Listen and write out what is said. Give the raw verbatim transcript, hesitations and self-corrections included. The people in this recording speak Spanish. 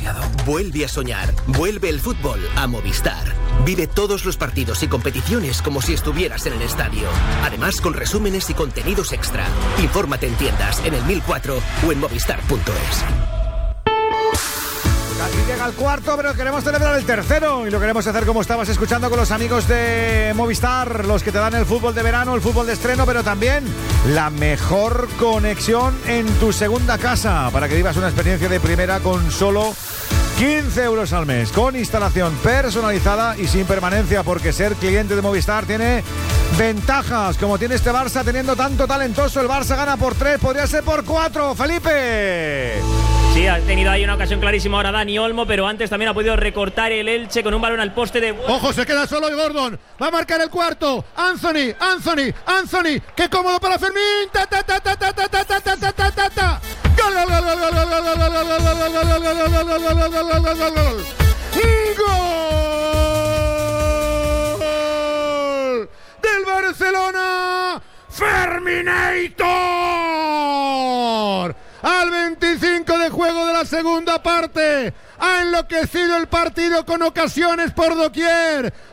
demasiado. Vuelve a soñar. Vuelve el fútbol a Movistar. Vive todos los partidos y competiciones como si estuvieras en el estadio. Además, con resúmenes y contenidos extra. Infórmate en tiendas, en el mil cuatro o en movistar punto es. Aquí llega el cuarto, pero queremos celebrar el tercero y lo queremos hacer como estabas escuchando con los amigos de Movistar, los que te dan el fútbol de verano, el fútbol de estreno, pero también la mejor conexión en tu segunda casa para que vivas una experiencia de primera con solo quince euros al mes, con instalación personalizada y sin permanencia, porque ser cliente de Movistar tiene ventajas, como tiene este Barça teniendo tanto talentoso. El Barça gana por tres, podría ser por cuatro. ¡Felipe! Sí, ha tenido ahí una ocasión clarísima ahora Dani Olmo, pero antes también ha podido recortar el Elche con un balón al poste de... ¡Ojo, se queda solo y Gordon! ¡Va a marcar el cuarto! ¡Anthony! ¡Anthony! ¡Anthony! ¡Qué cómodo para Fermín! ¡Ta, ta, ta, ta, ta, ta, ta, ta, ta, ta, ta, ta! ¡Gol, gol, gol, gol, gol, gol, gol, gol, gol, gol, gol! ¡Gol del Barcelona! ¡Ferminator! Al veinticinco de juego de la segunda parte, ha enloquecido el partido con ocasiones por doquier,